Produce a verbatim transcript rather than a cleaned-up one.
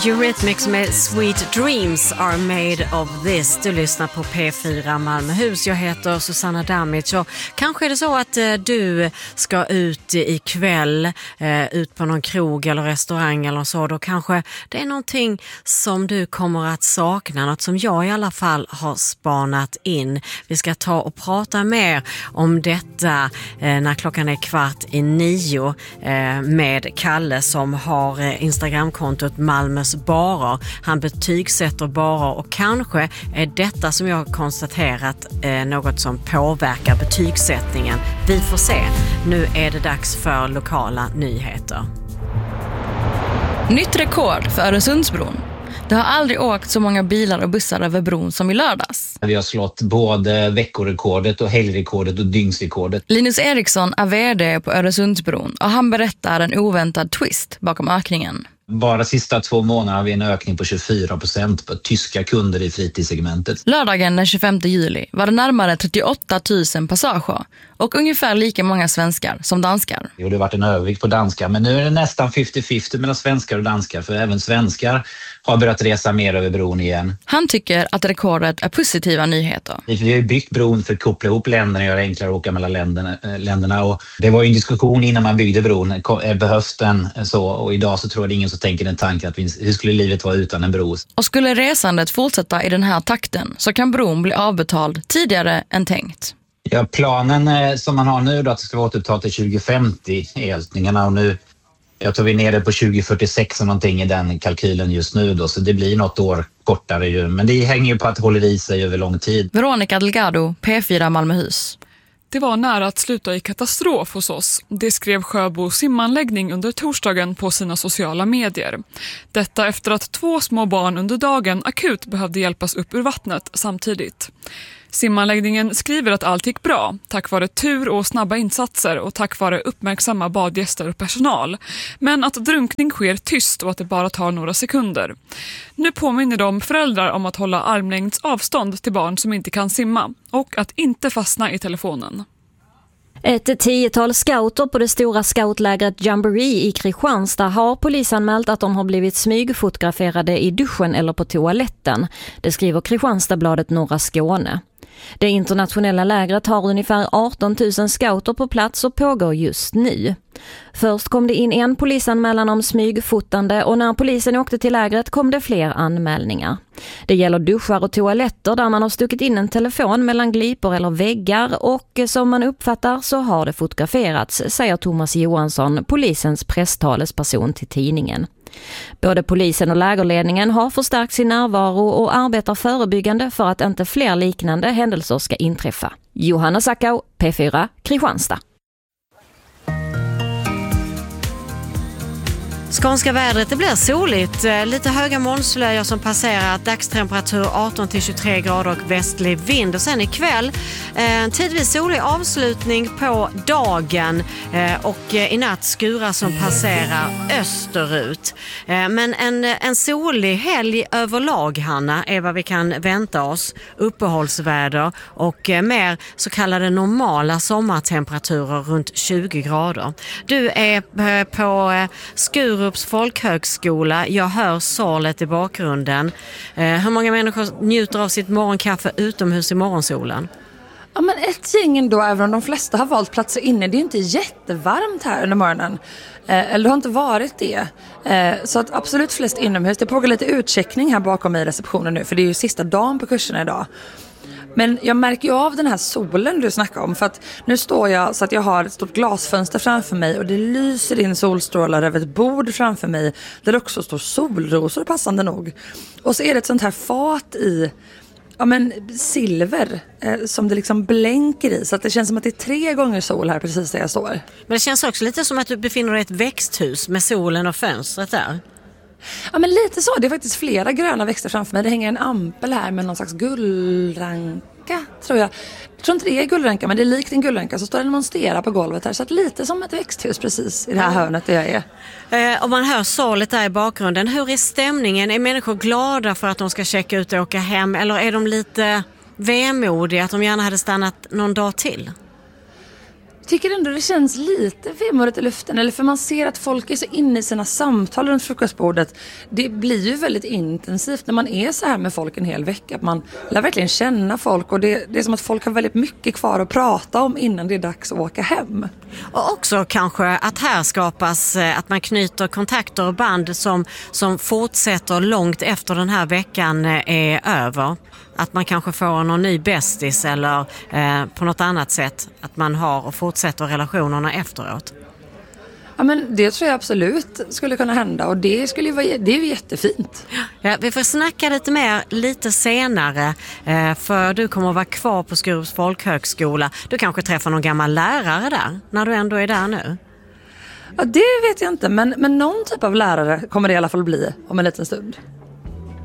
Eurythmics med Sweet Dreams Are Made of This. Du lyssnar på P fyra Malmöhus. Jag heter Susanna Damic och kanske är det så att eh, du ska ut ikväll, eh, ut på någon krog eller restaurang eller så. Då kanske det är någonting som du kommer att sakna, något som jag i alla fall har spanat in. Vi ska ta och prata mer om detta eh, när klockan är kvart i nio eh, med Kalle som har eh, Instagramkontot Malmös barer. Han betygsätter barer och kanske är detta som jag har konstaterat eh, något som påverkar betygssättningen. Vi får se. Nu är det dags för lokala nyheter. Nytt rekord för Öresundsbron. Det har aldrig åkt så många bilar och bussar över bron som i lördags. Vi har slått både veckorekordet och helgrekordet och dygnsrekordet. Linus Eriksson är vd på Öresundsbron och han berättar en oväntad twist bakom ökningen. Bara sista två månader har vi en ökning på tjugofyra procent på tyska kunder i fritidssegmentet. Lördagen den tjugofemte juli var det närmare trettioåtta tusen passager och ungefär lika många svenskar som danskar. Jo, det har varit en övervikt på danskar, men nu är det nästan femtio femtio mellan svenskar och danskar, för även svenskar har börjat resa mer över bron igen. Han tycker att rekordet är positiva nyheter. Vi har ju byggt bron för att koppla ihop länderna och göra det enklare att åka mellan länderna, länderna. Och det var ju en diskussion innan man byggde bron. Behövs den så? Och idag så tror jag det är ingen som tänker den tanken att vi, hur skulle livet vara utan en bro? Och skulle resandet fortsätta i den här takten så kan bron bli avbetald tidigare än tänkt. Ja, planen som man har nu då att det ska vara återbetalt till tjugo femtio eltningarna, och nu jag tror vi är nere på tjugo fyrtiosex och någonting i den kalkylen just nu då, så det blir något år kortare ju, men det hänger ju på att det håller i sig över lång tid. Veronica Delgado, P fyra Malmöhus. Det var nära att sluta i katastrof hos oss. Det skrev Sjöbo simanläggning under torsdagen på sina sociala medier. Detta efter att två små barn under dagen akut behövde hjälpas upp ur vattnet samtidigt. Simanläggningen skriver att allt gick bra, tack vare tur och snabba insatser och tack vare uppmärksamma badgäster och personal. Men att drunkning sker tyst och att det bara tar några sekunder. Nu påminner de föräldrar om att hålla armlängds avstånd till barn som inte kan simma och att inte fastna i telefonen. Ett tiotal scouter på det stora scoutlägret Jamboree i Kristianstad har polisanmält att de har blivit smygfotograferade i duschen eller på toaletten. Det skriver Kristianstadsbladet Norra Skåne. Det internationella lägret har ungefär arton tusen scouter på plats och pågår just nu. Först kom det in en polisanmälan om smygfotande och när polisen åkte till lägret kom det fler anmälningar. Det gäller duschar och toaletter där man har stuckit in en telefon mellan glipor eller väggar och som man uppfattar så har det fotograferats, säger Thomas Johansson, polisens presstalesperson till tidningen. Både polisen och lägerledningen har förstärkt sin närvaro och arbetar förebyggande för att inte fler liknande händelser ska inträffa. Johanna Sackau, P fyra, Kristianstad. Skånska vädret, det blir soligt, lite höga molnslöjor som passerar, dagstemperatur arton till tjugotre grader och västlig vind. Och sen ikväll eh, tidvis solig avslutning på dagen eh, och i natt skurar som passerar österut. Eh, men en, en solig helg överlag, Hanna, är vad vi kan vänta oss. Uppehållsväder och eh, mer så kallade normala sommartemperaturer runt tjugo grader. Du är eh, på eh, Skurups folkhögskola. Jag hör sorlet i bakgrunden. Eh, hur många människor njuter av sitt morgonkaffe utomhus i morgonsolen? Ja, men ett gäng ändå, även om de flesta har valt platser inne. Det är ju inte jättevarmt här under morgonen. Eh, eller det har inte varit det. Eh, så att absolut flest inomhus. Det pågår lite utcheckning här bakom mig i receptionen nu. För det är ju sista dagen på kurserna idag. Men jag märker ju av den här solen du snackar om, för att nu står jag så att jag har ett stort glasfönster framför mig och det lyser in solstrålar över ett bord framför mig där det också står solrosor passande nog. Och så är det ett sånt här fat i ja, men silver eh, som det liksom blänker i, så att det känns som att det är tre gånger sol här precis där jag står. Men det känns också lite som att du befinner dig i ett växthus med solen och fönstret där. Ja, men lite så. Det är faktiskt flera gröna växter framför mig. Det hänger en ampel här med någon slags guldranka, tror jag. Jag tror inte det är guldranka, men det är likt en guldranka. Så står det en monstera på golvet här. Så att lite som ett växthus precis i det här hörnet där jag är. Eh, om man hör solet där i bakgrunden, hur är stämningen? Är människor glada för att de ska checka ut och åka hem? Eller är de lite vemodiga att de gärna hade stannat någon dag till? Jag tycker ändå det känns lite vemodigt i luften. Eller för man ser att folk är så inne i sina samtal runt frukostbordet. Det blir ju väldigt intensivt när man är så här med folk en hel vecka. Man lär verkligen känna folk och det, det är som att folk har väldigt mycket kvar att prata om innan det är dags att åka hem. Och också kanske att här skapas, att man knyter kontakter och band som, som fortsätter långt efter den här veckan är över. Att man kanske får någon ny bästis eller eh, på något annat sätt att man har och fortsätter relationerna efteråt. Ja, men det tror jag absolut skulle kunna hända och det skulle ju vara, det är ju jättefint. Ja, vi får snacka lite mer lite senare eh, för du kommer att vara kvar på Skurups folkhögskola. Du kanske träffar någon gammal lärare där när du ändå är där nu. Ja, det vet jag inte men, men någon typ av lärare kommer det i alla fall bli om en liten stund.